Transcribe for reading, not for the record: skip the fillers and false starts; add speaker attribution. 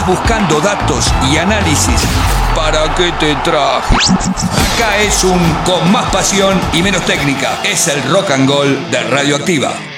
Speaker 1: buscando datos y análisis. ¿Para qué te traje? Acá es un con más pasión y menos técnica. Es el rock and roll de Radioactiva.